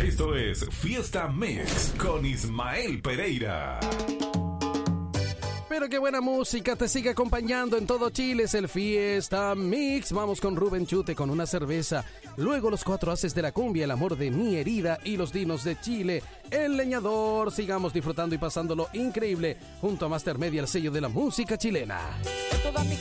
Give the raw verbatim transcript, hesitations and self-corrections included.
Esto es Fiesta Mix con Ismael Pereira. Pero qué buena música te sigue acompañando en todo Chile. Es el Fiesta Mix. Vamos con Rubén Chute con una cerveza. Luego los cuatro haces de la cumbia, el amor de mi herida y los dinos de Chile. El leñador. Sigamos disfrutando y pasándolo increíble junto a Master Media, el sello de la música chilena.